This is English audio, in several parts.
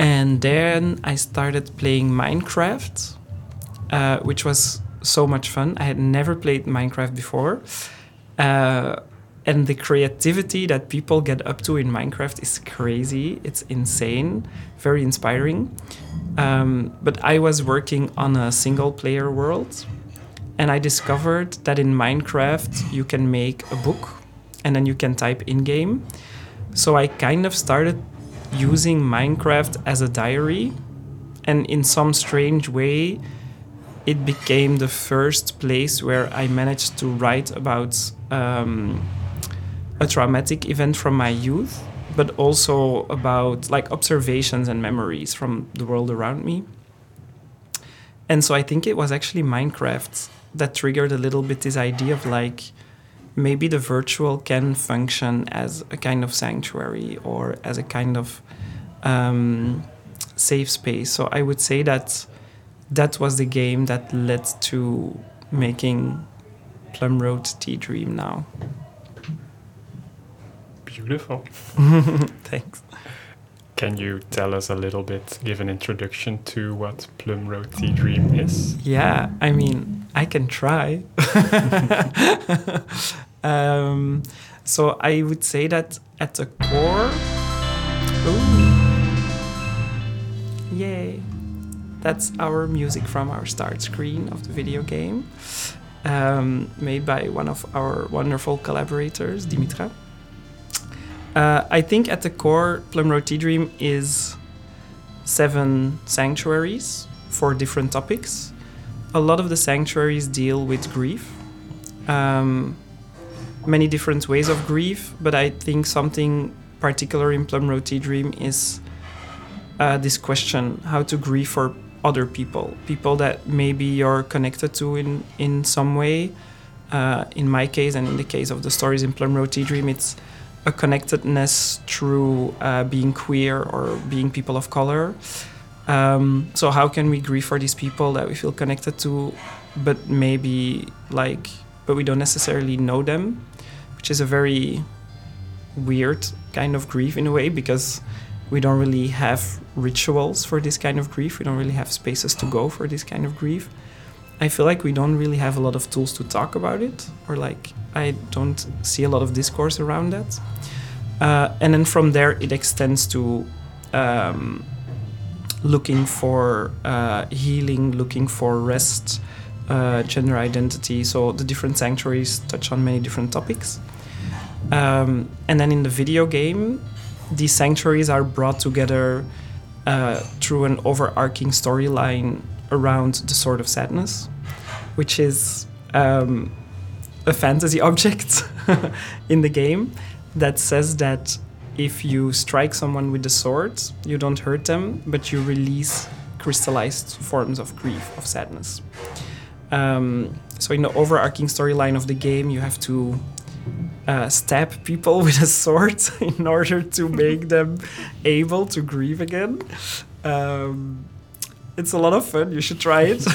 And then I started playing Minecraft, which was so much fun. I had never played Minecraft before. And the creativity that people get up to in Minecraft is crazy. It's insane, very inspiring. But I was working on a single-player world, and I discovered that in Minecraft you can make a book, and then you can type in-game. So I kind of started using Minecraft as a diary, and in some strange way, it became the first place where I managed to write about a traumatic event from my youth, but also about like observations and memories from the world around me. And so I think it was actually Minecraft that triggered a little bit this idea of like, maybe the virtual can function as a kind of sanctuary or as a kind of safe space. So I would say that that was the game that led to making Plum Road Tea Dream now. Beautiful. Thanks. Can you tell us a little bit, give an introduction to what Plum Road Tea Dream is? Yeah, I mean, I can try. So I would say that at the core... Ooh. Yay. That's our music from our start screen of the video game, made by one of our wonderful collaborators, Dimitra. I think at the core, Plum Road Tea Dream is 7 sanctuaries for different topics. A lot of the sanctuaries deal with grief, many different ways of grief, but I think something particular in Plum Road Tea Dream is this question, how to grieve for other people that maybe you're connected to in some way. In my case and in the case of the stories in Plum Road Tea Dream, it's a connectedness through being queer or being people of color. So how can we grieve for these people that we feel connected to, but we don't necessarily know them, which is a very weird kind of grief in a way, because we don't really have rituals for this kind of grief. We don't really have spaces to go for this kind of grief. I feel like we don't really have a lot of tools to talk about it, or I don't see a lot of discourse around that. And then from there, it extends to looking for healing, looking for rest, gender identity. So the different sanctuaries touch on many different topics. And then in the video game, these sanctuaries are brought together through an overarching storyline around the Sword of Sadness, which is a fantasy object in the game that says that if you strike someone with the sword, you don't hurt them, but you release crystallized forms of grief, of sadness. So in the overarching storyline of the game, you have to stab people with a sword in order to make them able to grieve again. It's a lot of fun. You should try it.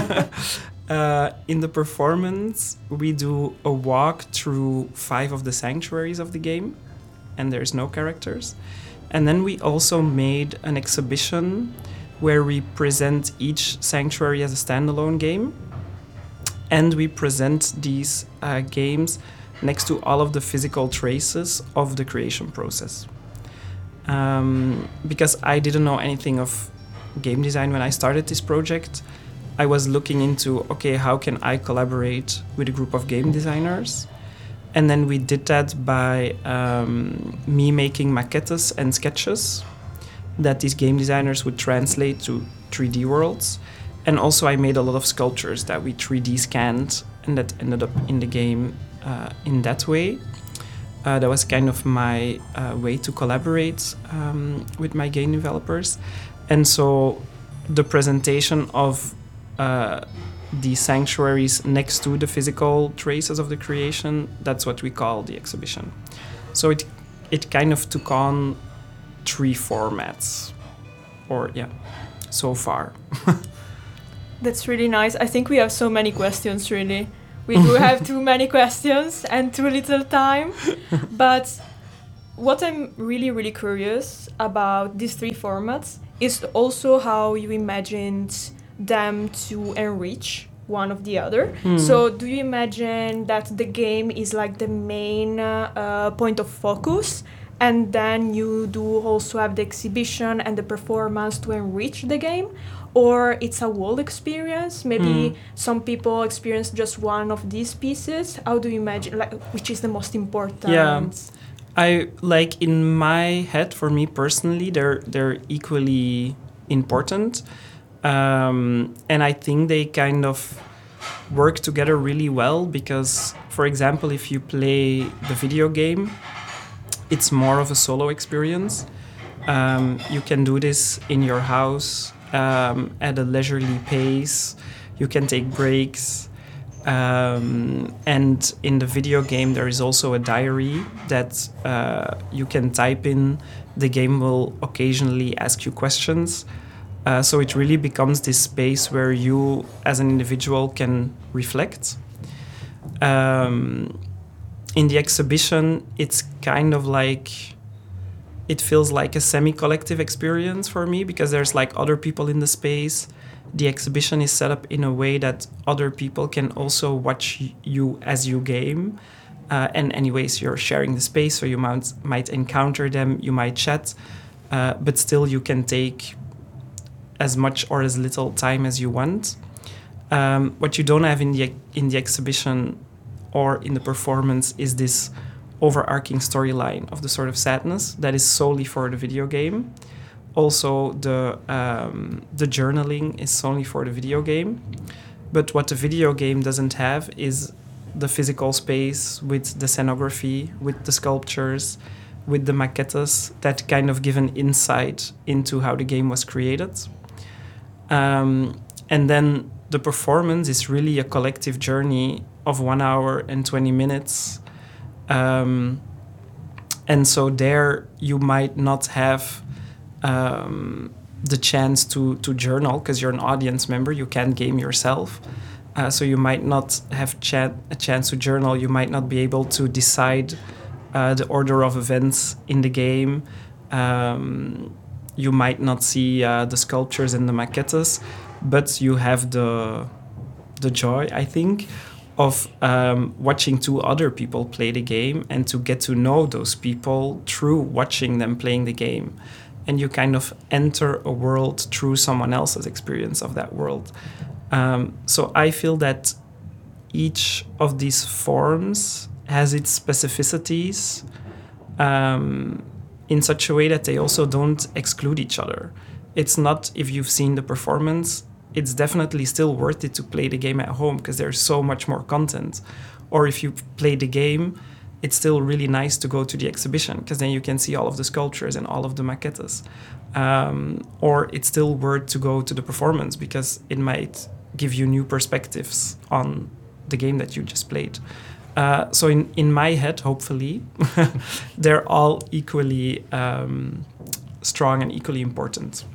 In the performance, we do a walk through 5 of the sanctuaries of the game, and there's no characters. And then we also made an exhibition where we present each sanctuary as a standalone game, and we present these games next to all of the physical traces of the creation process. Because I didn't know anything of game design when I started this project, I was looking into, how can I collaborate with a group of game designers? And then we did that by me making maquettes and sketches that these game designers would translate to 3D worlds. And also I made a lot of sculptures that we 3D scanned and that ended up in the game in that way. That was kind of my way to collaborate with my game developers. And so the presentation of the sanctuaries next to the physical traces of the creation, that's what we call the exhibition. So it kind of took on 3 formats, so far. That's really nice. I think we have so many questions, really. We do have too many questions and too little time. But what I'm really, really curious about these three formats is also how you imagined them to enrich one of the other. So, do you imagine that the game is like the main point of focus, and then you do also have the exhibition and the performance to enrich the game? Or it's a whole experience? Maybe some people experience just one of these pieces. How do you imagine, like, which is the most important? Yeah. I like in my head, for me personally, they're equally important, and I think they kind of work together really well because, for example, if you play the video game, it's more of a solo experience. You can do this in your house at a leisurely pace. You can take breaks. And in the video game, there is also a diary that you can type in. The game will occasionally ask you questions. So it really becomes this space where you, as an individual, can reflect. In the exhibition, it's kind of like, it feels like a semi-collective experience for me because there's like other people in the space. The exhibition is set up in a way that other people can also watch you as you game. And anyways, you're sharing the space, so you might encounter them, you might chat, but still you can take as much or as little time as you want. What you don't have in the exhibition or in the performance is this overarching storyline of the Sword of Sadness that is solely for the video game. Also, the journaling is solely for the video game. But what the video game doesn't have is the physical space with the scenography, with the sculptures, with the maquettes that kind of give an insight into how the game was created. And then the performance is really a collective journey of 1 hour and 20 minutes. And so there you might not have the chance to journal because you're an audience member. You can't game yourself. So you might not have a chance to journal. You might not be able to decide the order of events in the game. You might not see the sculptures and the maquettes, but you have the joy, I think, of watching two other people play the game and to get to know those people through watching them playing the game. And you kind of enter a world through someone else's experience of that world. So I feel that each of these forms has its specificities in such a way that they also don't exclude each other. It's not, if you've seen the performance, it's definitely still worth it to play the game at home because there's so much more content. Or if you play the game, it's still really nice to go to the exhibition because then you can see all of the sculptures and all of the maquettes. Or it's still worth to go to the performance because it might give you new perspectives on the game that you just played. So in my head, hopefully, they're all equally strong and equally important.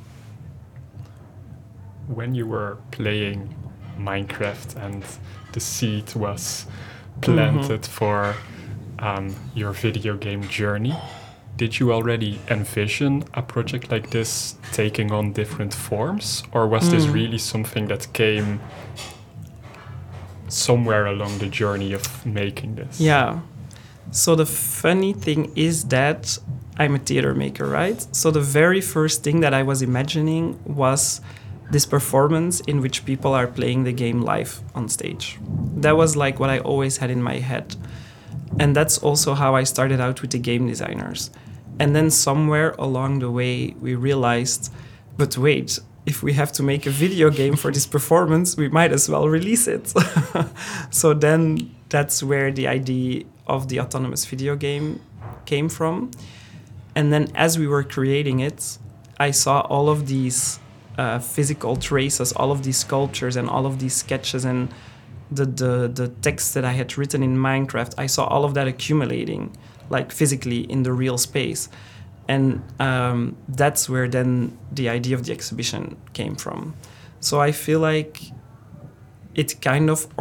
When you were playing Minecraft and the seed was planted for your video game journey, did you already envision a project like this taking on different forms? Or was this really something that came somewhere along the journey of making this? Yeah. So the funny thing is that I'm a theater maker, right? So the very first thing that I was imagining was this performance in which people are playing the game live on stage. That was like what I always had in my head. And that's also how I started out with the game designers. And then somewhere along the way, we realized, but wait, if we have to make a video game for this performance, we might as well release it. So then that's where the idea of the autonomous video game came from. And then as we were creating it, I saw all of these physical traces, all of these sculptures and all of these sketches and the text that I had written in Minecraft. I saw all of that accumulating, like physically in the real space. And that's where then the idea of the exhibition came from. So I feel like it kind of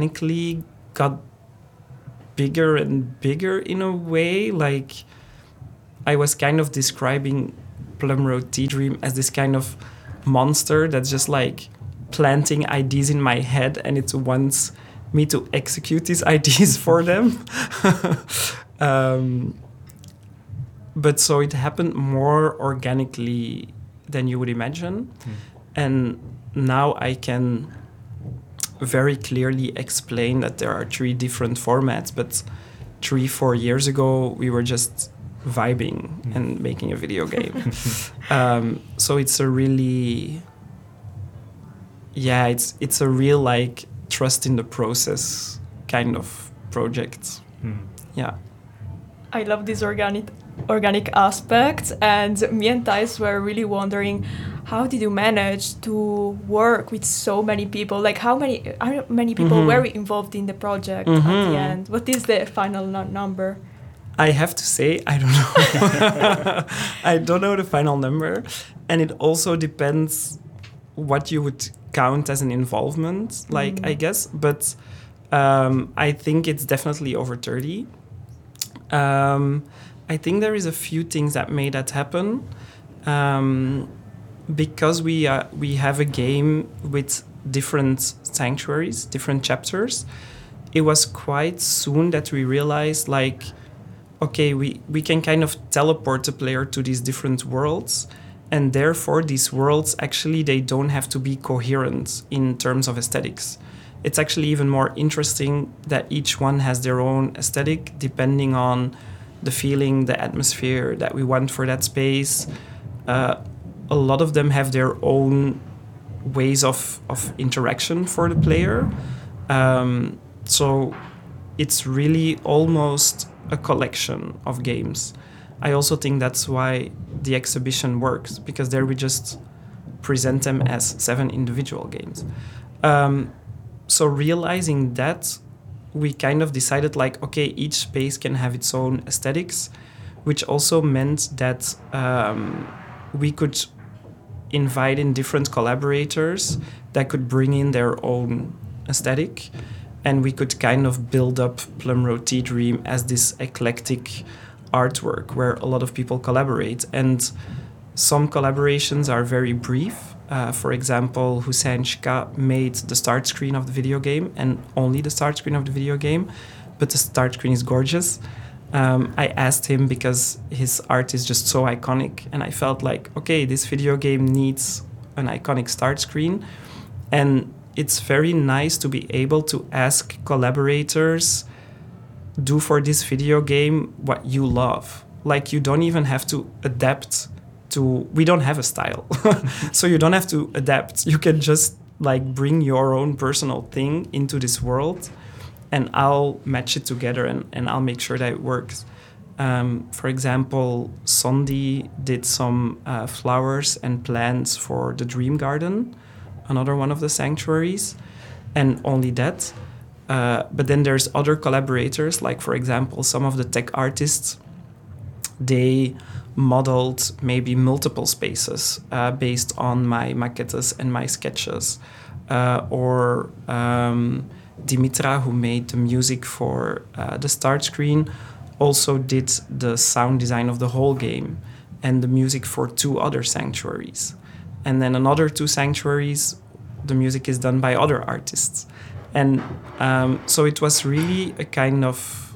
organically got bigger and bigger in a way. Like I was kind of describing Plumroad Tea Dream as this kind of monster that's just like planting ideas in my head, and it wants me to execute these ideas for them. But so it happened more organically than you would imagine. And now I can very clearly explain that there are 3 different formats, but 3-4 years ago we were just vibing and making a video game. So it's a really, it's a real like trust in the process kind of project. Yeah. I love this organic aspect, and me and Thijs were really wondering, how did you manage to work with so many people? Like how many people were involved in the project at the end? What is the final number? I have to say, I don't know. I don't know the final number, and it also depends what you would count as an involvement, like I guess, but I think it's definitely over 30. I think there is a few things that made that happen. Because we have a game with different sanctuaries, different chapters, it was quite soon that we realized, like, okay, we can kind of teleport the player to these different worlds, and therefore these worlds actually, they don't have to be coherent in terms of aesthetics. It's actually even more interesting that each one has their own aesthetic depending on the feeling, the atmosphere that we want for that space. A lot of them have their own ways of interaction for the player. So it's really almost a collection of games. I also think that's why the exhibition works, because there we just present them as 7 individual games. So realizing that, we kind of decided like, okay, each space can have its own aesthetics, which also meant that we could invite in different collaborators that could bring in their own aesthetic, and we could kind of build up Plumroad Tea Dream as this eclectic artwork where a lot of people collaborate. And some collaborations are very brief. For example, Hussein Shka made the start screen of the video game, and only the start screen of the video game, but the start screen is gorgeous. I asked him because his art is just so iconic, and I felt like, okay, this video game needs an iconic start screen. And it's very nice to be able to ask collaborators, do for this video game what you love. Like, you don't even have to adapt to, we don't have a style. So you don't have to adapt. You can just like bring your own personal thing into this world, and I'll match it together and I'll make sure that it works. For example, Sondi did some flowers and plants for the Dream Garden, another one of the sanctuaries, and only that. But then there's other collaborators, like for example, some of the tech artists, they modeled maybe multiple spaces based on my maquettes and my sketches. Or Dimitra, who made the music for the start screen, also did the sound design of the whole game and the music for 2 other sanctuaries. And then another 2 sanctuaries, the music is done by other artists. And so it was really a kind of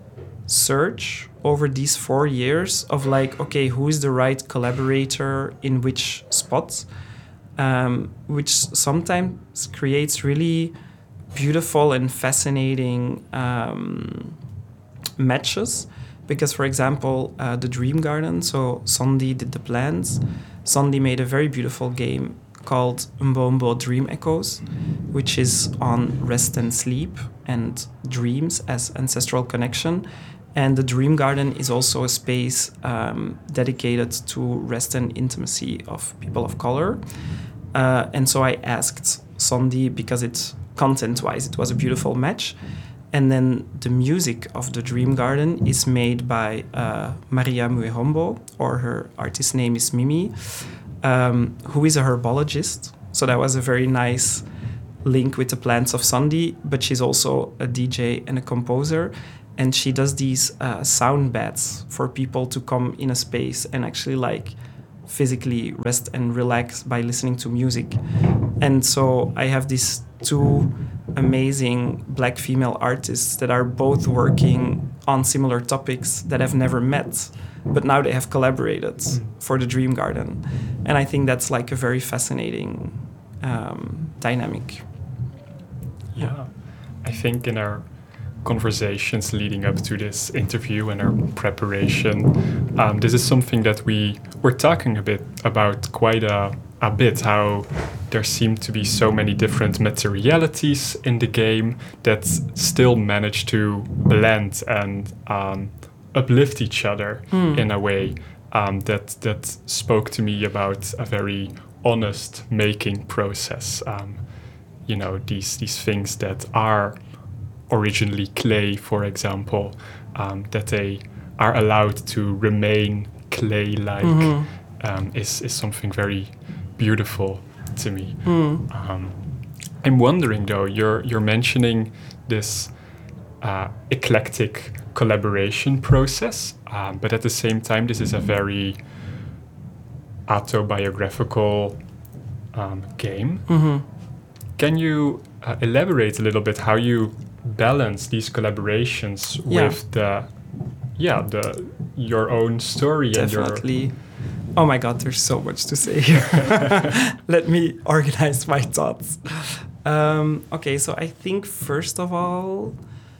search over these 4 years of like, okay, who is the right collaborator in which spots, which sometimes creates really beautiful and fascinating matches. Because, for example, the Dream Garden, so Sondi did the plans. Sondi made a very beautiful game called Mbombo Dream Echoes, which is on rest and sleep and dreams as ancestral connection. And the Dream Garden is also a space dedicated to rest and intimacy of people of color. And so I asked Sondi, because it's content-wise, it was a beautiful match. And then the music of the Dream Garden is made by Maria Muehombo, or her artist name is Mimi, who is a herbologist. So that was a very nice link with the plants of Sondi, but she's also a DJ and a composer. and she does these sound beds for people to come in a space and actually like physically rest and relax by listening to music. And so I have these two amazing black female artists that are both working on similar topics that have never met, but now they have collaborated for the Dream Garden. And I think that's like a very fascinating dynamic. Yeah, I think in our conversations leading up to this interview and our preparation, this is something that we were talking a bit about quite a bit, how there seem to be so many different materialities in the game that still manage to blend and uplift each other in a way that spoke to me about a very honest making process. You know, these things that are originally clay, for example, that they are allowed to remain clay-like, is something very beautiful to me. I'm wondering though, you're mentioning this eclectic collaboration process, but at the same time, this is a very autobiographical game. Can you elaborate a little bit how you balance these collaborations with your own story? Definitely. And oh my God, there's so much to say here. Let me organize my thoughts. Okay, so I think first of all,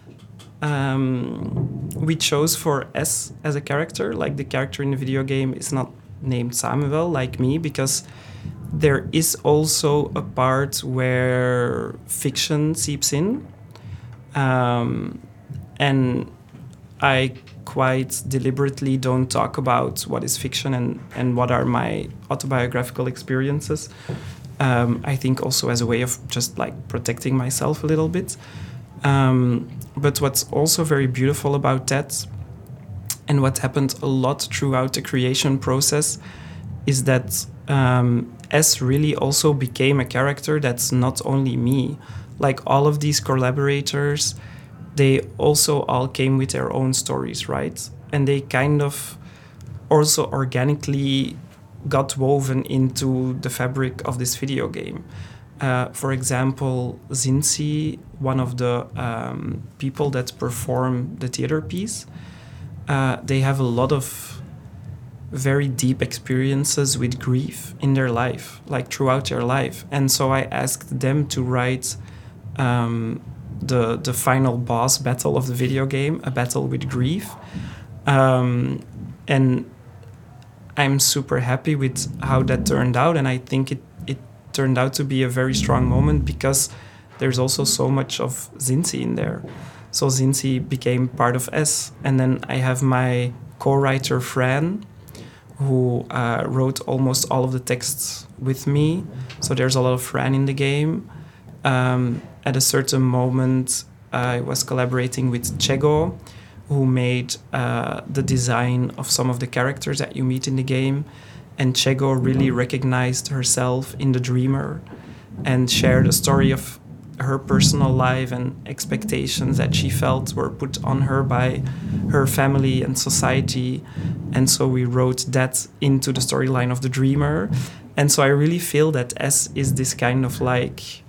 we chose for S as a character. Like the character in the video game is not named Samuel like me, because there is also a part where fiction seeps in. And I quite deliberately don't talk about what is fiction and what are my autobiographical experiences. I think also as a way of just like protecting myself a little bit. But what's also very beautiful about that, and what happened a lot throughout the creation process, is that S really also became a character that's not only me. Like all of these collaborators, they also all came with their own stories, right? And they kind of also organically got woven into the fabric of this video game. For example, Zinzi, one of the people that perform the theater piece, they have a lot of very deep experiences with grief in their life, like throughout their life. And so I asked them to write the final boss battle of the video game, a battle with grief. And I'm super happy with how that turned out. And I think it turned out to be a very strong moment because there's also so much of Zinzi in there. So Zinzi became part of S. And then I have my co-writer, Fran, who wrote almost all of the texts with me. So there's a lot of Fran in the game. At a certain moment, I was collaborating with Chego, who made the design of some of the characters that you meet in the game. And Chego really recognized herself in the dreamer and shared a story of her personal life and expectations that she felt were put on her by her family and society. And so we wrote that into the storyline of the dreamer. And so I really feel that S is this kind of like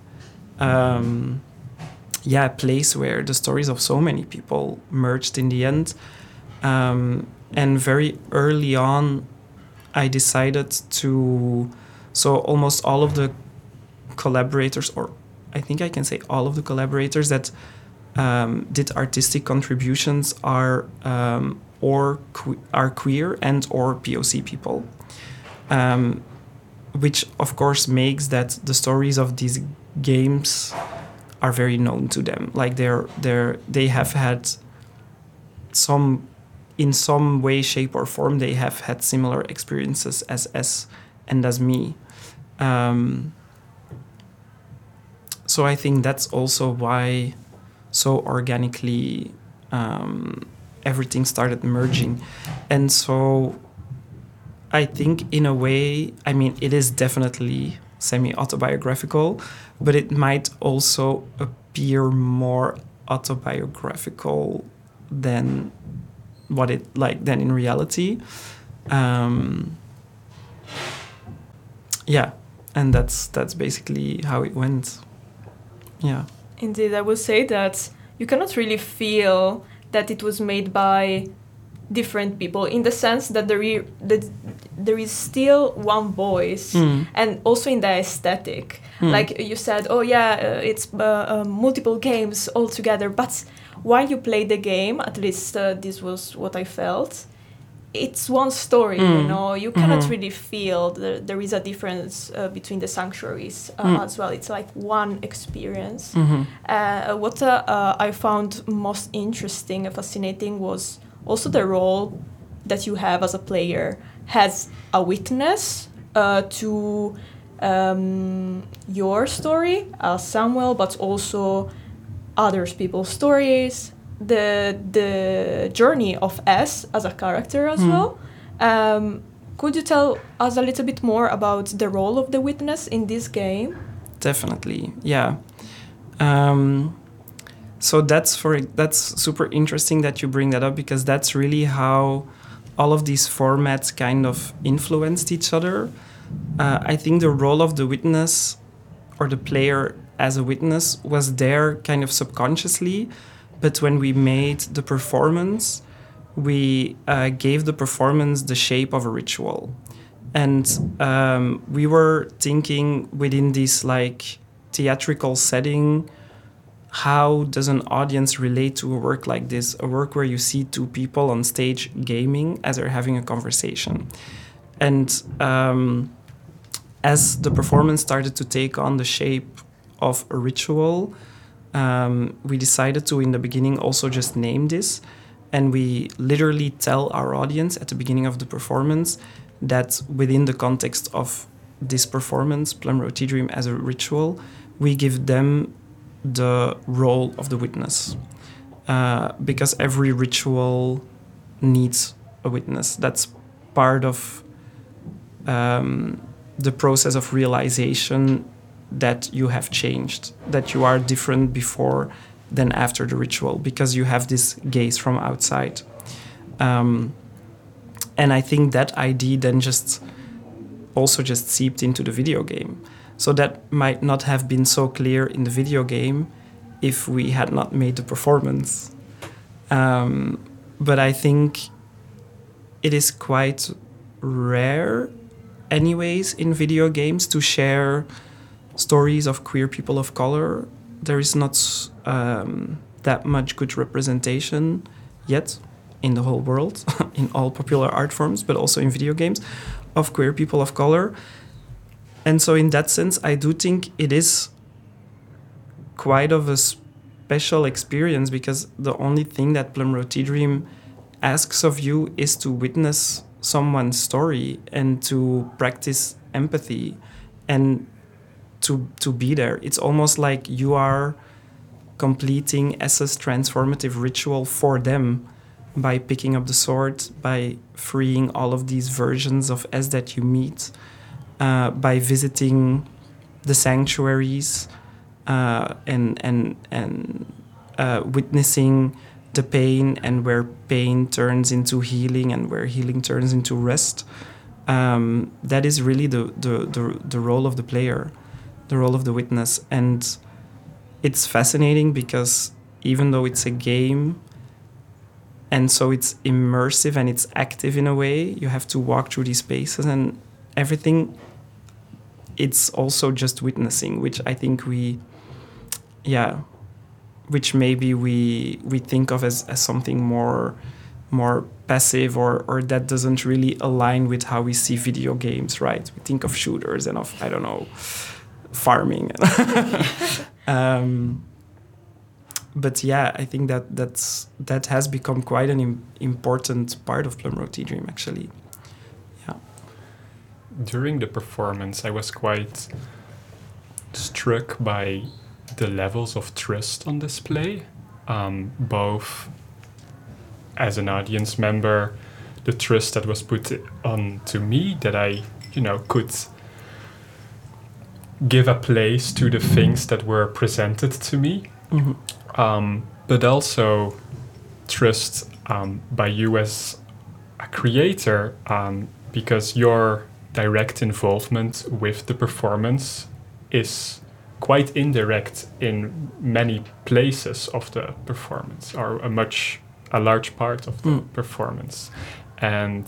place where the stories of so many people merged in the end. And very early on, I decided to... So almost all of the collaborators, or I think I can say all of the collaborators that did artistic contributions are queer and or POC people. Which of course makes that the stories of these games are very known to them. Like they have had in some way, shape or form, they have had similar experiences as S and as me. So I think that's also why so organically everything started merging. And so I think in a way, I mean, it is definitely semi-autobiographical, but it might also appear more autobiographical than what it like than in reality. Yeah, and that's basically how it went. Yeah. Indeed, I would say that you cannot really feel that it was made by different people, in the sense that there is still one voice, and also in the aesthetic. Like you said, oh yeah, it's multiple games all together, but while you play the game, at least this was what I felt, it's one story, you know. You cannot really feel there is a difference between the sanctuaries as well. It's like one experience. What I found most interesting and fascinating was also the role that you have as a player, as a witness to your story as Samuel, but also other people's stories, the journey of S as a character as well. Could you tell us a little bit more about the role of the witness in this game? Definitely, yeah. So that's super interesting that you bring that up, because that's really how all of these formats kind of influenced each other. I think the role of the witness, or the player as a witness, was there kind of subconsciously, but when we made the performance, we gave the performance the shape of a ritual. And we were thinking within this like theatrical setting, how does an audience relate to a work like this, a work where you see two people on stage gaming as they're having a conversation. And as the performance started to take on the shape of a ritual, we decided to, in the beginning, also just name this. And we literally tell our audience at the beginning of the performance that within the context of this performance, Plum Road Tea Dream as a ritual, we give them the role of the witness. Because every ritual needs a witness. That's part of the process of realization that you have changed, that you are different before than after the ritual, because you have this gaze from outside. And I think that idea then just seeped into the video game. So that might not have been so clear in the video game if we had not made the performance. But I think it is quite rare anyways in video games to share stories of queer people of color. There is not that much good representation yet in the whole world, in all popular art forms, but also in video games, of queer people of color. And so in that sense, I do think it is quite of a special experience, because the only thing that Plum Road Tea Dream asks of you is to witness someone's story and to practice empathy and to be there. It's almost like you are completing S's transformative ritual for them by picking up the sword, by freeing all of these versions of S that you meet, by visiting the sanctuaries and witnessing the pain, and where pain turns into healing and where healing turns into rest. That is really the role of the player, the role of the witness. And it's fascinating because even though it's a game, and so it's immersive and it's active in a way, you have to walk through these spaces and everything, it's also just witnessing, which I think which maybe we think of as something more passive, or that doesn't really align with how we see video games, right? We think of shooters and of, I don't know, farming. But yeah, I think that has become quite an important part of Plum Road Tea Dream, actually. Yeah. During the performance, I was quite struck by the levels of trust on display, both as an audience member, the trust that was put on to me, that I, could give a place to the things that were presented to me. Mm-hmm. But also trust by you as a creator, because your direct involvement with the performance is quite indirect in many places of the performance, or a large part of the performance. And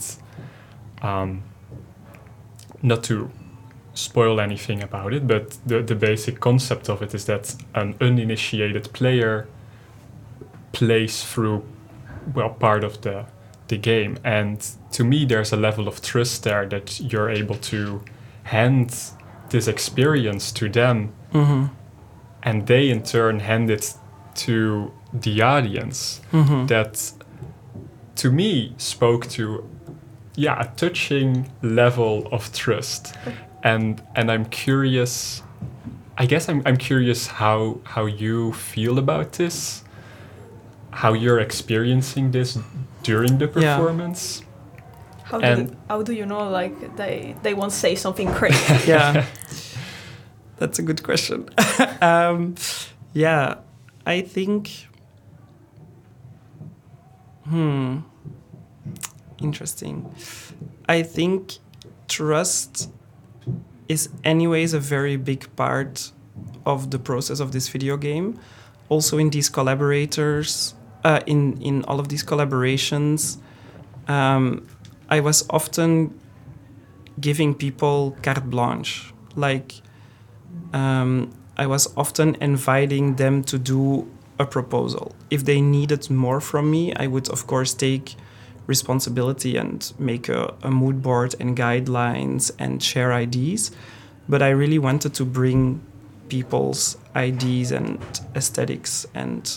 not to spoil anything about it, but the basic concept of it is that an uninitiated player plays through, well, part of the game. And to me, there's a level of trust there that you're able to hand this experience to them, and they in turn hand it to the audience. That to me spoke to a touching level of trust. And I'm curious, I guess I'm curious how you feel about this, how you're experiencing this during the performance. How do you know, like, they won't say something crazy? Yeah, that's a good question. Yeah, I think interesting. I think trust is anyways a very big part of the process of this video game. Also in these collaborators, in all of these collaborations, I was often giving people carte blanche. Like, I was often inviting them to do a proposal. If they needed more from me, I would of course take responsibility and make a mood board and guidelines and share ideas. But I really wanted to bring people's ideas and aesthetics and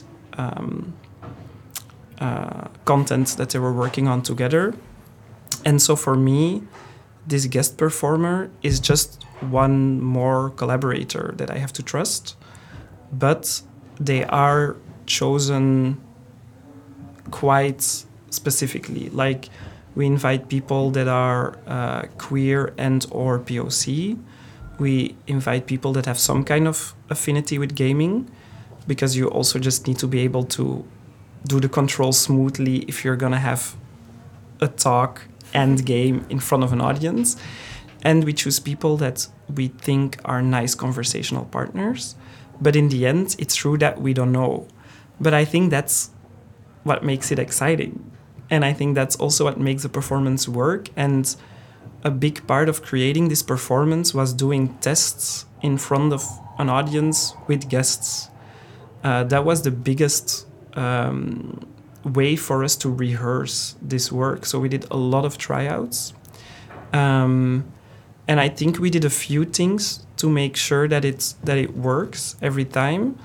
content that they were working on together. And so for me, this guest performer is just one more collaborator that I have to trust, but they are chosen quite specifically. Like, we invite people that are queer and or POC. We invite people that have some kind of affinity with gaming, because you also just need to be able to do the controls smoothly if you're gonna have a talk and game in front of an audience. And we choose people that we think are nice conversational partners. But in the end, it's true that we don't know. But I think that's what makes it exciting. And I think that's also what makes the performance work. And a big part of creating this performance was doing tests in front of an audience with guests. That was the biggest way for us to rehearse this work. So we did a lot of tryouts. And I think we did a few things to make sure that it works every time.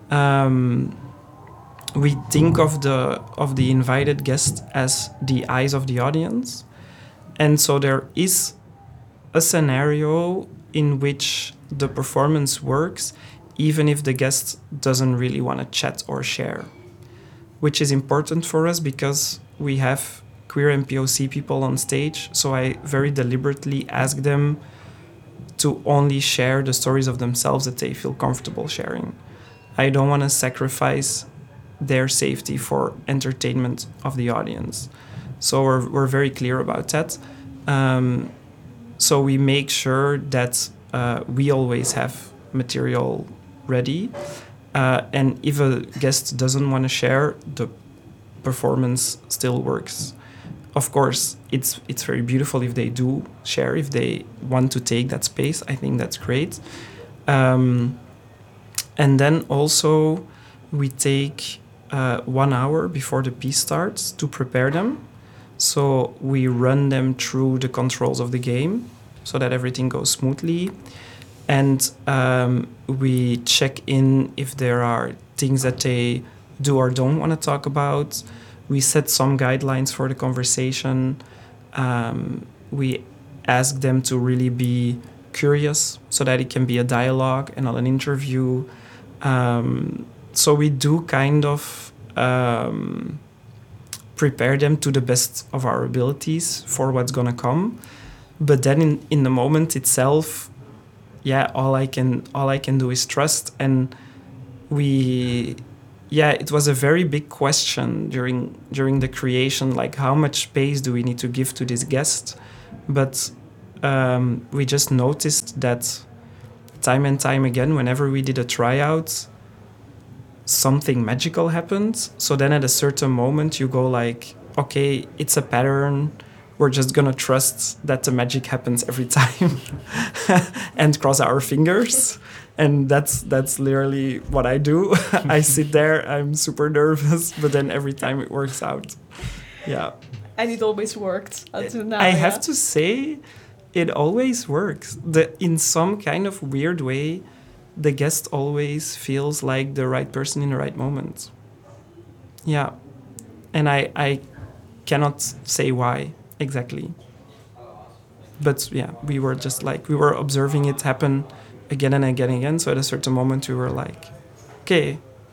We think of the invited guest as the eyes of the audience. And so there is a scenario in which the performance works even if the guest doesn't really want to chat or share, which is important for us because we have queer and POC people on stage. So I very deliberately ask them to only share the stories of themselves that they feel comfortable sharing. I don't want to sacrifice their safety for entertainment of the audience. So we're very clear about that. So we make sure that we always have material ready. And if a guest doesn't want to share, the performance still works. Of course, it's very beautiful if they do share, if they want to take that space. I think that's great. And then also we take 1 hour before the piece starts to prepare them. So we run them through the controls of the game so that everything goes smoothly. And we check in if there are things that they do or don't want to talk about. We set some guidelines for the conversation. We ask them to really be curious so that it can be a dialogue and not an interview. So we do kind of prepare them to the best of our abilities for what's going to come. But then in the moment itself, all I can do is trust. And we yeah, it was a very big question during the creation, like how much space do we need to give to this guest? But we just noticed that time and time again, whenever we did a tryout, something magical happened. So then at a certain moment you go like, okay, it's a pattern. We're just gonna trust that the magic happens every time and cross our fingers. And that's literally what I do. I sit there, I'm super nervous, but then every time it works out. Yeah. And it always worked until now. I have to say, it always works. In some kind of weird way, the guest always feels like the right person in the right moment. Yeah. And I cannot say why exactly. But yeah, we were observing it happen again and again and again. So at a certain moment, we were like, okay,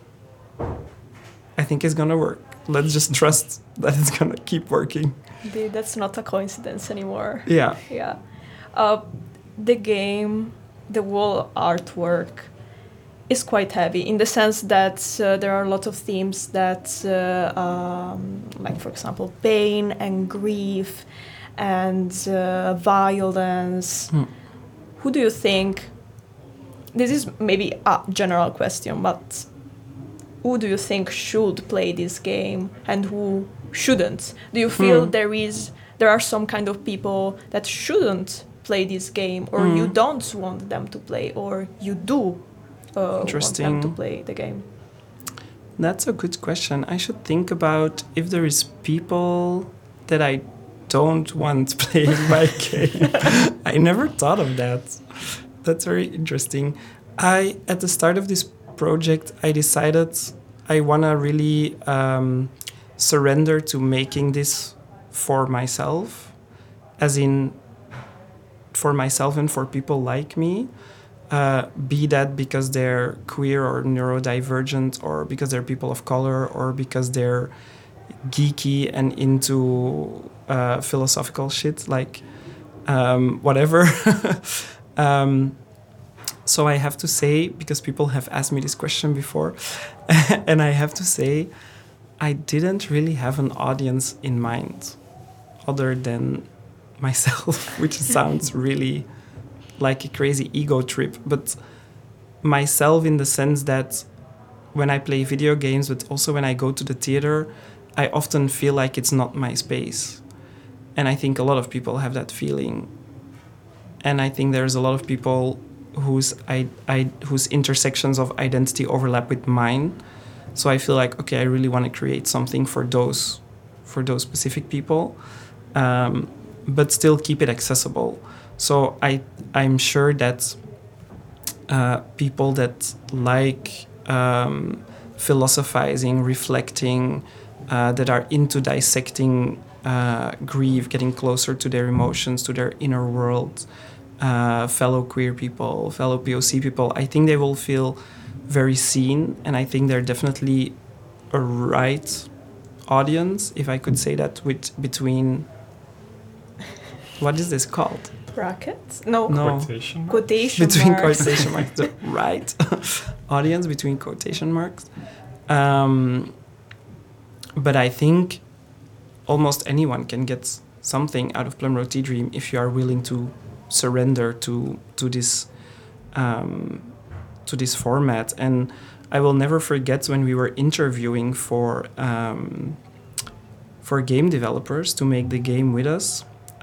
I think it's going to work. Let's just trust that it's going to keep working. Indeed, that's not a coincidence anymore. Yeah. Yeah. The game, the whole artwork is quite heavy in the sense that there are a lot of themes that, like, for example, pain and grief and violence. Who do you think, this is maybe a general question, but who do you think should play this game and who shouldn't? Do you feel there are some kind of people that shouldn't play this game, or you don't want them to play, or you do want them to play the game? That's a good question. I should think about if there is people that I don't want playing my game. I never thought of that. That's very interesting. At the start of this project, I decided I want to really surrender to making this for myself, as in for myself and for people like me, be that because they're queer or neurodivergent, or because they're people of color, or because they're geeky and into philosophical shit, like whatever. So I have to say, because people have asked me this question before, and I have to say, I didn't really have an audience in mind other than myself, which sounds really like a crazy ego trip, but myself in the sense that when I play video games, but also when I go to the theater, I often feel like it's not my space. And I think a lot of people have that feeling. And I think there's a lot of people whose intersections of identity overlap with mine. So I feel like, okay, I really want to create something for those specific people, but still keep it accessible. So I'm sure that people that like philosophizing, reflecting, that are into dissecting grief, getting closer to their emotions, to their inner world, fellow queer people, fellow POC people, I think they will feel very seen, and I think they're definitely a right audience, if I could say that, between what is this called? Brackets? No. Quotation between marks. quotation marks. The right audience between quotation marks. But I think almost anyone can get something out of Plum Road Tea Dream if you are willing to surrender to this format. And I will never forget when we were interviewing for game developers to make the game with us.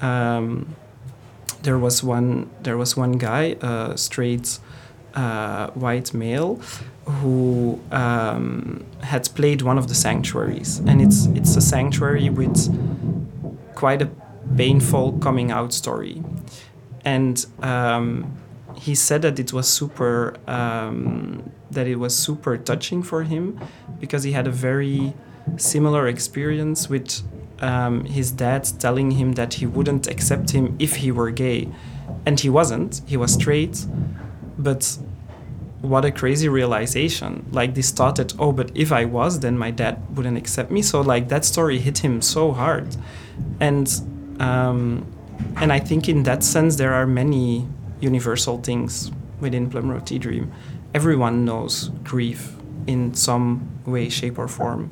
There was one guy, a straight white male, who had played one of the sanctuaries, and it's a sanctuary with quite a painful coming out story. And he said that it was super touching for him, because he had a very similar experience with his dad telling him that he wouldn't accept him if he were gay, and he wasn't. He was straight, but what a crazy realization! Like this thought that, oh, but if I was, then my dad wouldn't accept me. So like that story hit him so hard, and I think in that sense there are many universal things within Plum Road Tea Dream. Everyone knows grief. in some way, shape, or form.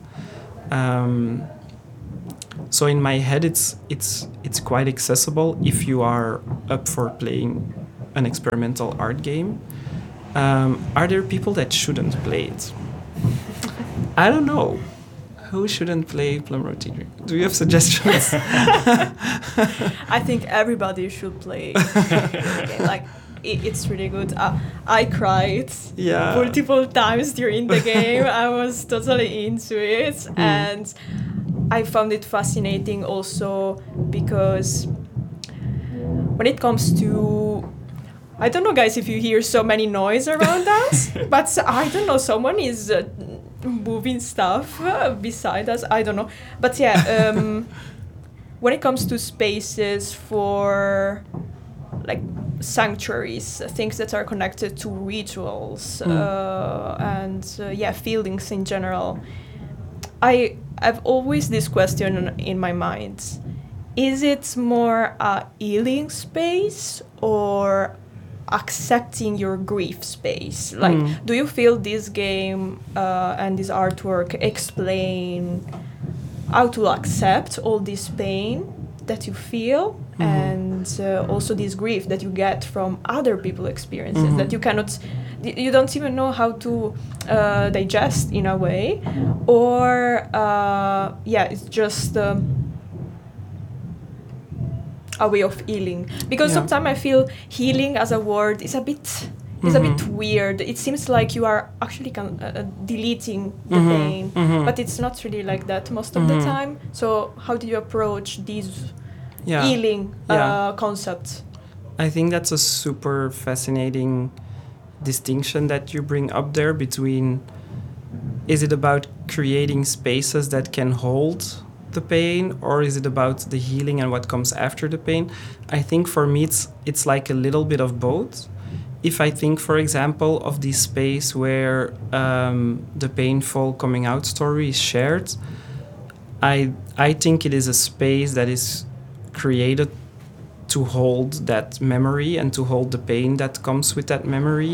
So in my head, it's quite accessible if you are up for playing an experimental art game. Are there people that shouldn't play it? I don't know. Who shouldn't play Plum Road Tea Dream? Do you have suggestions? I think everybody should play the game. Like, it's really good. I cried multiple times during the game. I was totally into it, and I found it fascinating also because when it comes to, I don't know, guys, if you hear so many noise around us, but I don't know, someone is moving stuff beside us. I don't know, but yeah, when it comes to spaces for like sanctuaries, things that are connected to rituals and feelings in general, I've always this question in my mind: is it more a healing space or accepting your grief space? Like, do you feel this game and this artwork explain how to accept all this pain that you feel and also this grief that you get from other people's experiences that you don't even know how to digest in a way, or it's just a way of healing? Because sometimes I feel healing as a word is a bit weird. It seems like you are actually deleting the pain, but it's not really like that most of the time. So how do you approach these healing concepts? I think that's a super fascinating distinction that you bring up there between, is it about creating spaces that can hold the pain, or is it about the healing and what comes after the pain? I think for me it's like a little bit of both. If I think, for example, of this space where the painful coming out story is shared, I think it is a space that is created to hold that memory and to hold the pain that comes with that memory.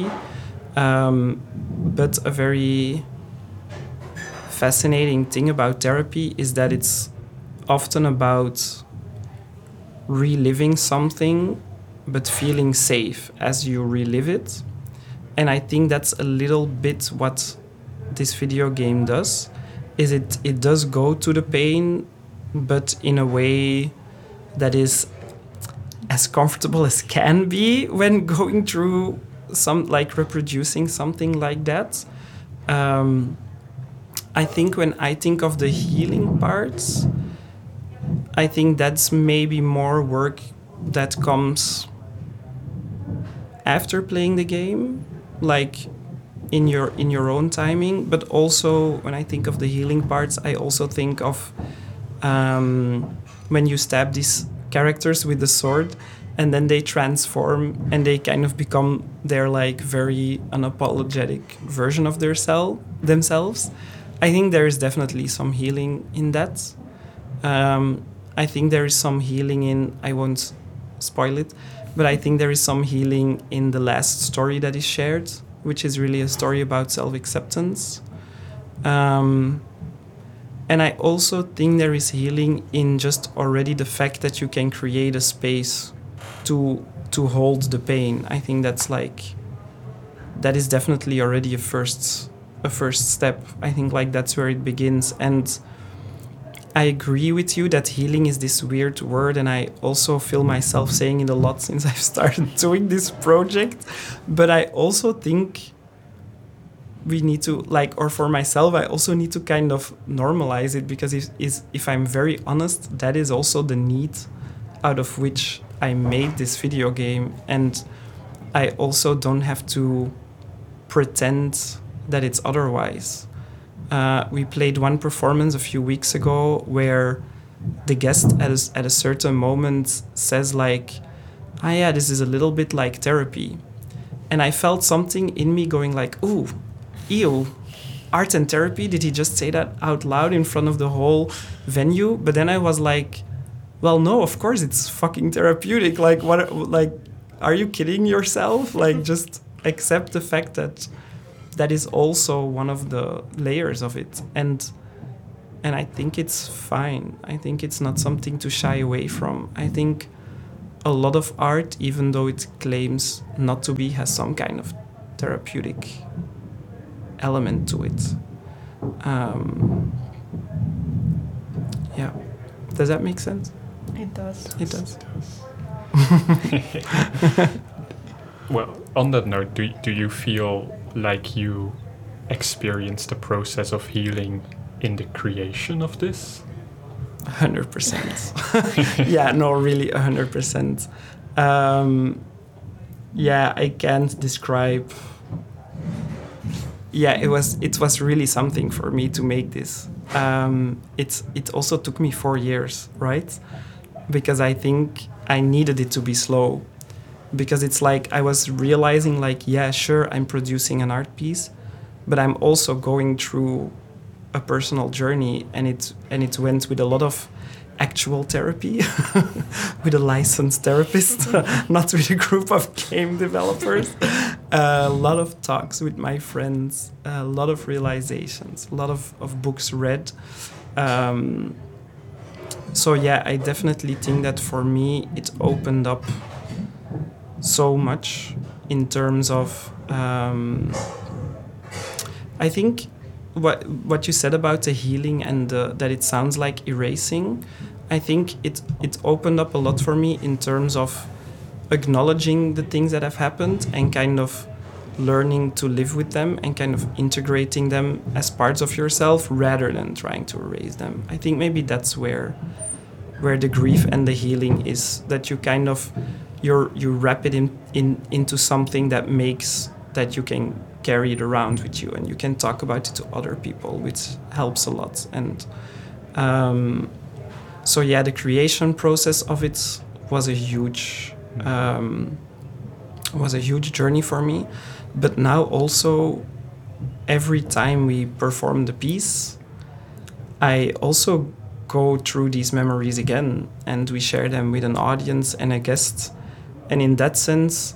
But a very fascinating thing about therapy is that it's often about reliving something but feeling safe as you relive it. And I think that's a little bit what this video game does, is it does go to the pain, but in a way that is as comfortable as can be when going through reproducing something like that. I think when I think of the healing parts, I think that's maybe more work that comes after playing the game, like in your own timing. But also when I think of the healing parts, I also think of when you stab these characters with the sword and then they transform and they kind of become their like very unapologetic version of themselves. I think there is definitely some healing in that. I think there is some healing in, I won't spoil it, but I think there is some healing in the last story that is shared, which is really a story about self-acceptance. And I also think there is healing in just already the fact that you can create a space to hold the pain. I think that is definitely already a first step. I think like that's where it begins. And I agree with you that healing is this weird word, and I also feel myself saying it a lot since I've started doing this project. But I also think we need to, or for myself, I also need to kind of normalize it, because if I'm very honest, that is also the need out of which I made this video game. And I also don't have to pretend that it's otherwise. We played one performance a few weeks ago where the guest at a certain moment says this is a little bit like therapy. And I felt something in me going like, ooh, ew, art and therapy? Did he just say that out loud in front of the whole venue? But then I was like, well, no, of course it's fucking therapeutic. Are you kidding yourself? Just accept the fact that that is also one of the layers of it, and I think it's fine. I think it's not something to shy away from. I think a lot of art, even though it claims not to be, has some kind of therapeutic element to it. Yeah, does that make sense? It does. It does. Well, on that note, do you feel like you experienced the process of healing in the creation of this? 100%. Yeah, no, really 100%. Yeah, I can't describe. Yeah, it was really something for me to make this. It also took me 4 years, right? Because I think I needed it to be slow. Because it's like I was realizing, like, yeah, sure, I'm producing an art piece, but I'm also going through a personal journey, and it went with a lot of actual therapy with a licensed therapist, not with a group of game developers. A lot of talks with my friends, a lot of realizations, a lot of books read. So yeah, I definitely think that for me it opened up so much in terms of I think what you said about the healing and that it sounds like erasing, I think it opened up a lot for me in terms of acknowledging the things that have happened and kind of learning to live with them and kind of integrating them as parts of yourself rather than trying to erase them. I think maybe that's where the grief and the healing is, that you kind of you wrap it into something that makes that you can carry it around with you and you can talk about it to other people, which helps a lot. And so yeah, the creation process of it was a huge journey for me. But now also, every time we perform the piece, I also go through these memories again, and we share them with an audience and a guest. And in that sense,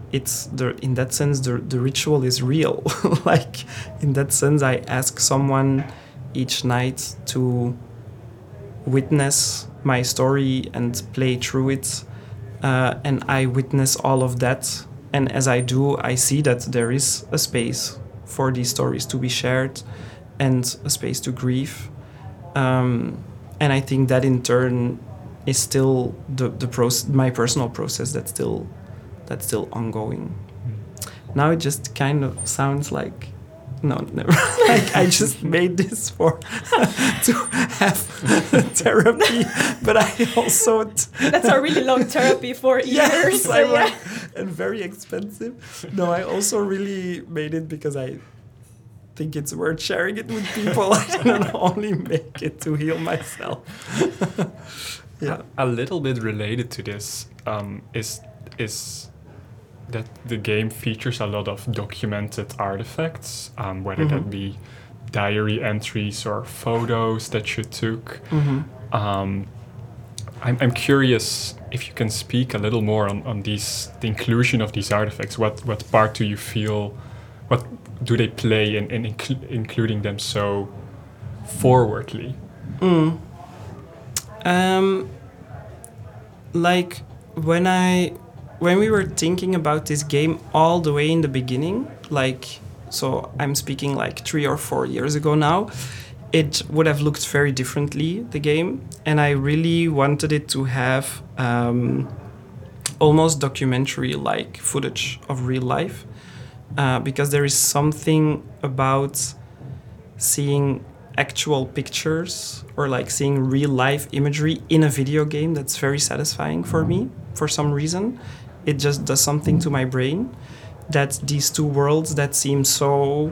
the ritual is real. Like, in that sense, I ask someone each night to witness my story and play through it, and I witness all of that. And as I do, I see that there is a space for these stories to be shared and a space to grieve. And I think that in turn is still my personal process that's still ongoing. Now it just kind of sounds like, no, never. Like I just made this to have therapy, but I also that's a really long therapy for years. Yes, so yeah. And very expensive. No, I also really made it because I think it's worth sharing it with people. I didn't only make it to heal myself. Yeah. A little bit related to this is that the game features a lot of documented artifacts, whether that be diary entries or photos that you took. I'm curious if you can speak a little more on the inclusion of these artifacts. What part do you feel, what do they play in including them so forwardly? Like when we were thinking about this game all the way in the beginning, like, so I'm speaking like 3 or 4 years ago now, it would have looked very differently, the game. And I really wanted it to have almost documentary-like footage of real life, because there is something about seeing actual pictures or like seeing real life imagery in a video game that's very satisfying for me. For some reason, it just does something to my brain, that these two worlds that seem so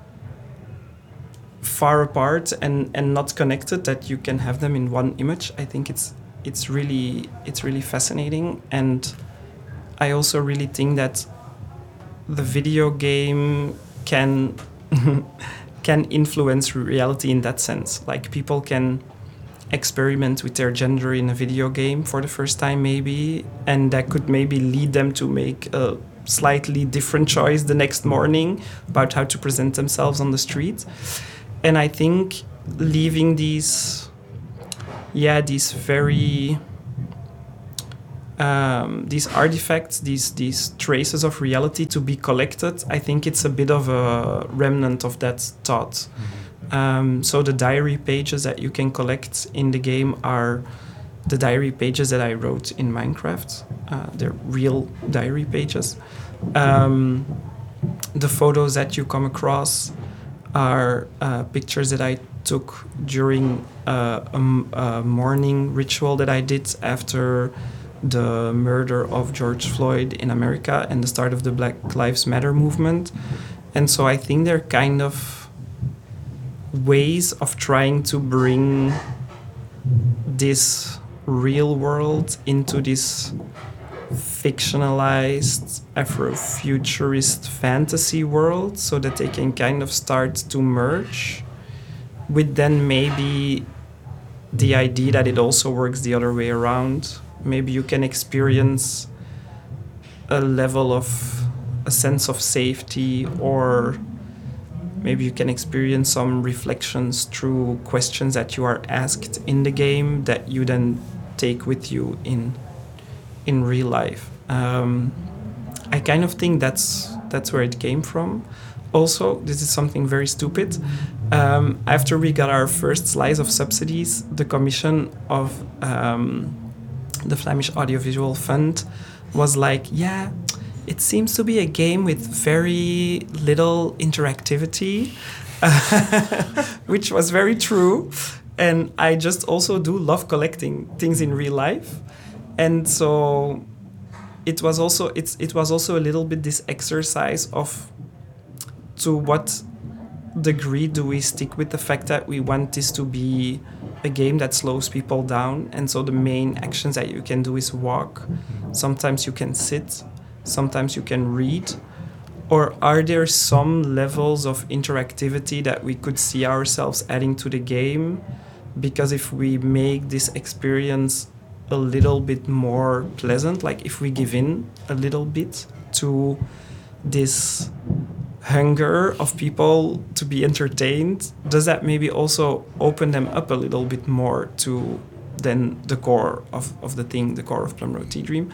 far apart and not connected, that you can have them in one image. I think it's really fascinating. And I also really think that the video game can influence reality in that sense. Like, people can experiment with their gender in a video game for the first time maybe, and that could maybe lead them to make a slightly different choice the next morning about how to present themselves on the street. And I think leaving these very these artifacts, these traces of reality to be collected, I think it's a bit of a remnant of that thought. So the diary pages that you can collect in the game are the diary pages that I wrote in Minecraft. They're real diary pages. The photos that you come across are pictures that I took during a morning ritual that I did after the murder of George Floyd in America and the start of the Black Lives Matter movement. And so I think they're kind of ways of trying to bring this real world into this fictionalized Afrofuturist fantasy world so that they can kind of start to merge with then maybe the idea that it also works the other way around. Maybe you can experience a sense of safety, or maybe you can experience some reflections through questions that you are asked in the game that you then take with you in real life. I kind of think that's where it came from. Also, this is something very stupid. After we got our first slice of subsidies, the commission of the Flemish Audiovisual Fund was like, yeah, it seems to be a game with very little interactivity, which was very true. And I just also do love collecting things in real life. And so it was also a little bit this exercise of to what degree do we stick with the fact that we want this to be a game that slows people down. And so the main actions that you can do is walk. Sometimes you can sit. Sometimes you can read. Or are there some levels of interactivity that we could see ourselves adding to the game? Because if we make this experience a little bit more pleasant, like if we give in a little bit to this hunger of people to be entertained, does that maybe also open them up a little bit more to then the core of the thing, the core of Plum Tea Dream?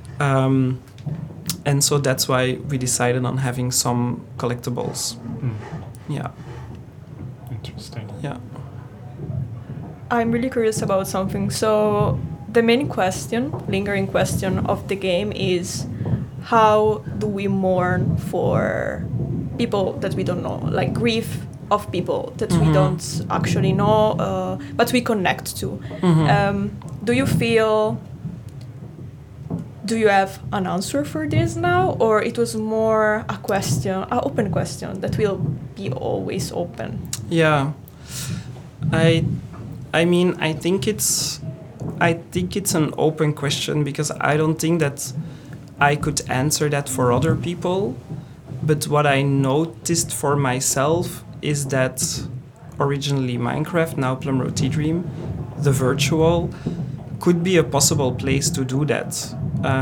And so that's why we decided on having some collectibles. Yeah. Interesting. Yeah. I'm really curious about something. So the main question, lingering question of the game is, how do we mourn for people that we don't know, like grief of people that we don't actually know, but we connect to? Do you have an answer for this now, or it was more a question, an open question that will be always open? Yeah, I mean, I think it's an open question because I don't think that I could answer that for other people. But what I noticed for myself is that originally Minecraft, now Plum Tea Dream, the virtual, could be a possible place to do that.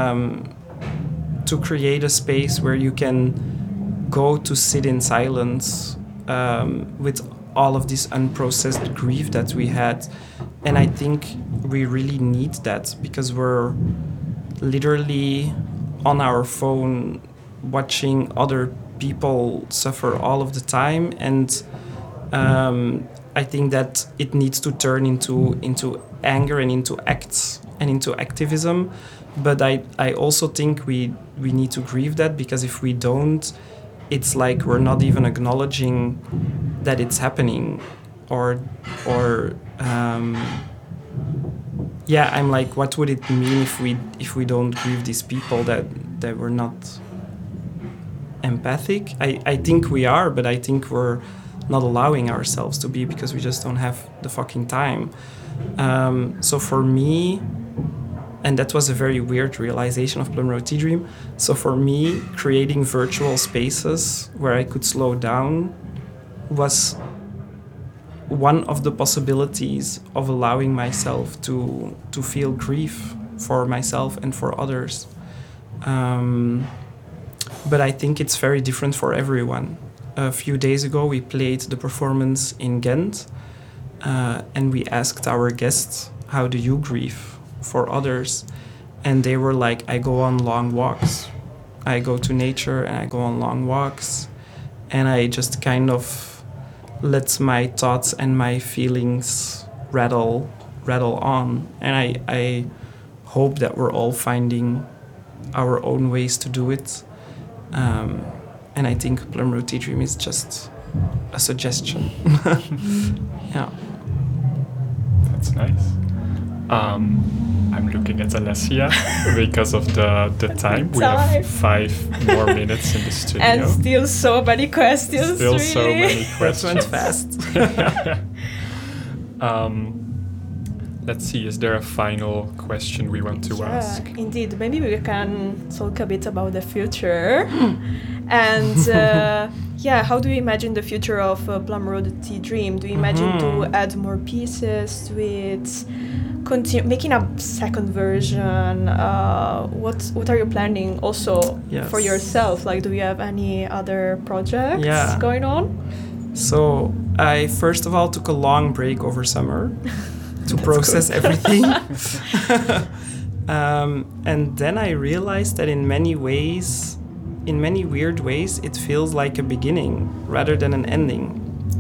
To create a space where you can go to sit in silence with all of this unprocessed grief that we had. And I think we really need that because we're literally on our phone watching other people suffer all of the time. And I think that it needs to turn into anger and into acts and into activism. But I also think we need to grieve that, because if we don't, it's like we're not even acknowledging that it's happening, or I'm like, what would it mean if we don't grieve these people that we're not empathic? I think we are, but I think we're not allowing ourselves to be because we just don't have the fucking time. So for me, and that was a very weird realization of Plum Tea Dream. So for me, creating virtual spaces where I could slow down was one of the possibilities of allowing myself to feel grief for myself and for others. but I think it's very different for everyone. A few days ago, we played the performance in Ghent, and we asked our guests, how do you grieve for others? And they were like, I go on long walks. I go to nature and I go on long walks, and I just kind of let my thoughts and my feelings rattle on. And I hope that we're all finding our own ways to do it. And I think Plum Road Tea Dream is just a suggestion. Yeah. That's nice. I'm looking at Alessia because of the time. We have 5 more minutes in the studio. And still so many questions. Still really. so many questions. That went fast. Let's see, is there a final question we want to ask? Indeed. Maybe we can talk a bit about the future. And how do you imagine the future of Plum Road Tea Dream? Do you imagine to add more pieces to it? Continue making a second version? What are you planning also for yourself? Like, do you have any other projects going on? So I first of all took a long break over summer to process everything. And then I realized that in many weird ways, it feels like a beginning rather than an ending.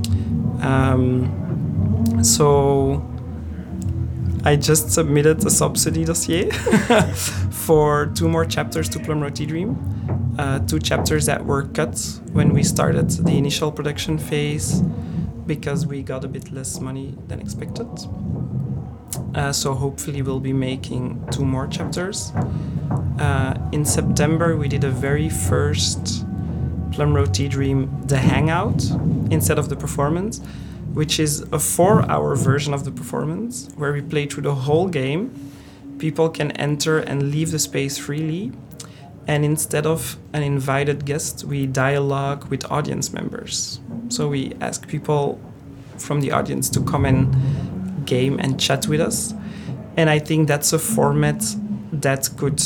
So I just submitted a subsidy dossier for 2 more chapters to Plum Road Tea Dream. 2 chapters that were cut when we started the initial production phase because we got a bit less money than expected. So hopefully we'll be making 2 more chapters. In September, we did a very first Plum Road Tea Dream, the Hangout, instead of the performance, which is a 4-hour version of the performance where we play through the whole game. People can enter and leave the space freely. And instead of an invited guest, we dialogue with audience members. So we ask people from the audience to come and game and chat with us. And I think that's a format that could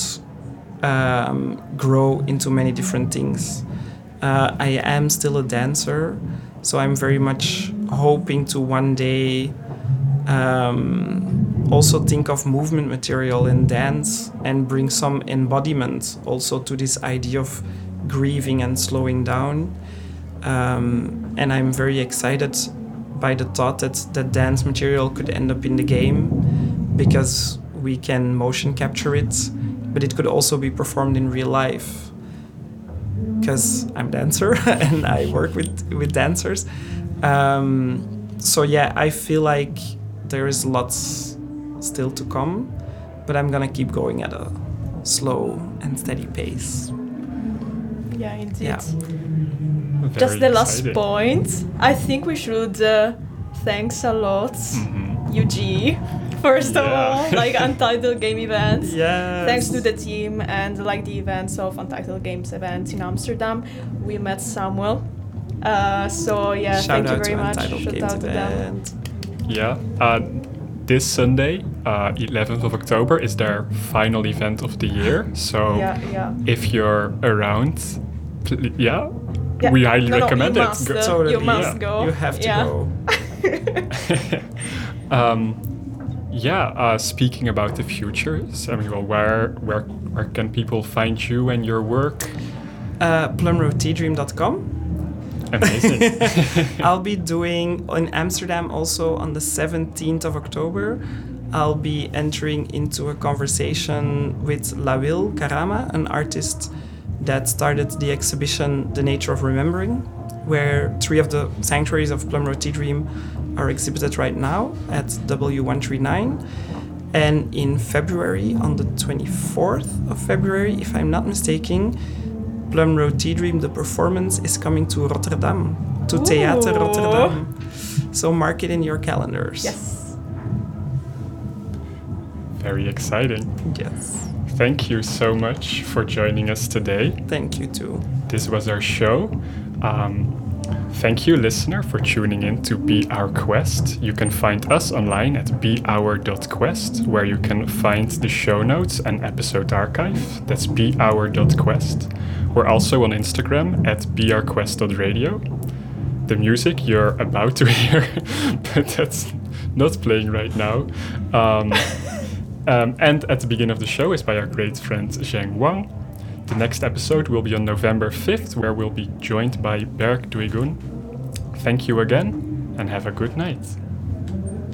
grow into many different things. I am still a dancer, so I'm very much hoping to one day also think of movement material in dance and bring some embodiment also to this idea of grieving and slowing down. And I'm very excited by the thought that the dance material could end up in the game because we can motion capture it, but it could also be performed in real life because I'm a dancer and I work with dancers. So yeah, I feel like there is lots still to come, but I'm gonna keep going at a slow and steady pace. Yeah, indeed. Yeah. Just the last point. I think we should thanks a lot, UG. First of all, like Untitled Game Events. Yes. Thanks to the team and like the events of Untitled Games events in Amsterdam. We met Samuel. So yeah, Shout thank you very much. Untitled Shout Games out to them. event. Yeah. This Sunday, 11th of October, is their final event of the year. So if you're around, we highly recommend you it. Must, Totally. You must go. You have to go. Speaking about the future, Samuel, where can people find you and your work? plumroadteadream.com. Amazing. I'll be doing in Amsterdam also on the 17th of October. I'll be entering into a conversation with Lawil Karama, an artist that started the exhibition The Nature of Remembering, where 3 of the sanctuaries of Plum Road Tea Dream are exhibited right now at W139. And in February, on the 24th of February, if I'm not mistaken, Plum Road Tea Dream, the performance, is coming to Rotterdam, to Theater Rotterdam. So mark it in your calendars. Yes. Very exciting. Yes. thank you so much for joining us today. Thank you too. This was our show. Thank you, listener, for tuning in to Be Our Quest. You can find us online at beour.quest, where you can find the show notes and episode archive. That's beour.quest. We're also on Instagram at beourquest.radio. The music you're about to hear, but that's not playing right now. And at the beginning of the show is by our great friend Zheng Wang. The next episode will be on November 5th, where we'll be joined by Berk Duigun. Thank you again, and have a good night.